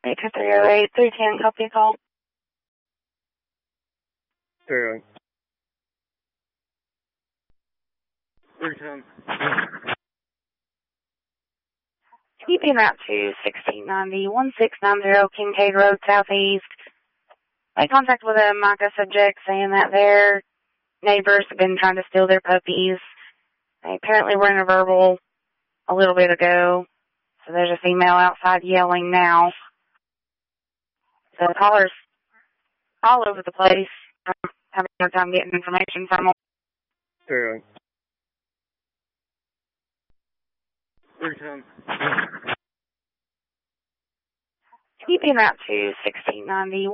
82308, 310, copy call. 310. Keeping route to 1690, 1690 Kincaid Road, Southeast. I contact with a MICA subject saying that their neighbors have been trying to steal their puppies. They apparently were in a verbal a little bit ago, so there's a female outside yelling now. So the caller's all over the place. I'm having a hard time getting information from them. 310. Keeping route to 1690.